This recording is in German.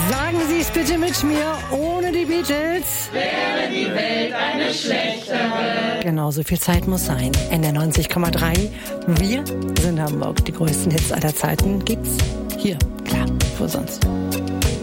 Sagen Sie es bitte mit mir, ohne die Beatles wäre die Welt eine schlechtere. Genau, so viel Zeit muss sein. NDR 90,3. Wir sind Hamburg. Die größten Hits aller Zeiten gibt's hier. Klar, wo sonst?